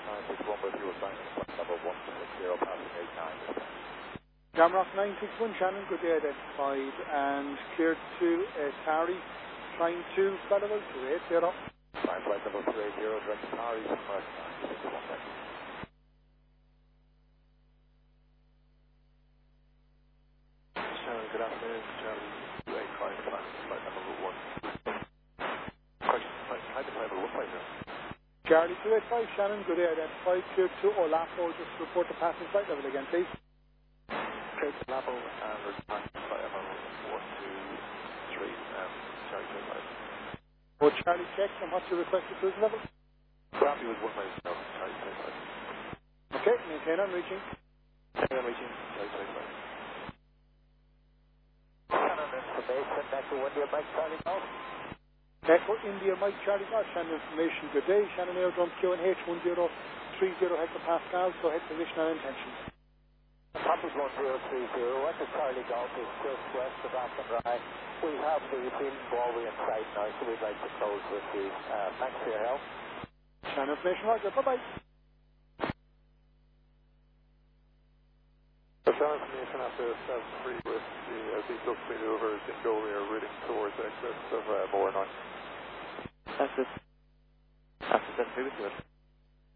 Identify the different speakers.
Speaker 1: 961 with you, flying flight level 160, passing 89.
Speaker 2: Jamrock 961, Shannon, good day, identified and cleared to Tari, flying to flight level 280.
Speaker 1: Flying flight level 280, direct to Tari, Jamrock 961. Shannon, good afternoon, Charlie 285, flight level 1. Flight level 1 flight now.
Speaker 2: Charlie 285, Shannon, good day, identified, cleared to Olapo, just report the passing flight level again, please.
Speaker 1: Cleared to Olapo and return to flight level 123, Charlie 285.
Speaker 2: Oh, Charlie checked, and what's your requested cruise level?
Speaker 1: Gravity was 1 mile now, Charlie 285.
Speaker 2: Okay, maintain on reaching.
Speaker 1: Maintain on reaching, Charlie 285.
Speaker 3: Information, Echo India Mike Charlie Golf.
Speaker 2: Echo India Mike Charlie Golf, Shannon information, good day. Shannon Aerodrome QNH 1030 hectopascal, so head position and intentions.
Speaker 3: Papa 1030, Echo Charlie Golf is just west of Athenry. We have the field ballway in sight now, so we'd like to close with you. Thanks for your help.
Speaker 2: Shannon information, roger, bye-bye.
Speaker 1: Shannon information after 73 with the Duck maneuver, Dingo, we are routing towards excess of Moore 9.
Speaker 4: That's it. After 73 with you.